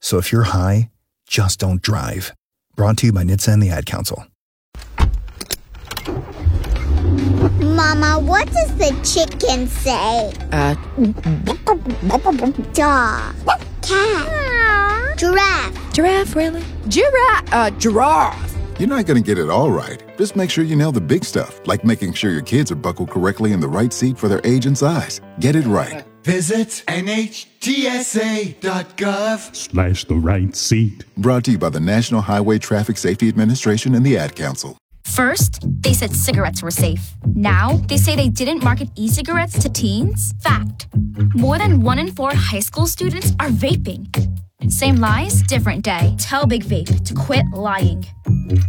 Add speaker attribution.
Speaker 1: So if you're high, just don't drive. Brought to you by NHTSA and the Ad Council.
Speaker 2: Mama, what does the chicken say? Dog. Cat. Giraffe.
Speaker 3: Giraffe, really? Giraffe.
Speaker 4: You're not going to get it all right. Just make sure you nail the big stuff, like making sure your kids are buckled correctly in the right seat for their age and size. Get it right.
Speaker 5: Visit NHTSA.gov/the
Speaker 6: right seat.
Speaker 4: Brought to you by the National Highway Traffic Safety Administration and the Ad Council.
Speaker 7: First, they said cigarettes were safe. Now, they say they didn't market e-cigarettes to teens. Fact. More than 1 in 4 high school students are vaping. Same lies, different day. Tell Big Vape to quit lying.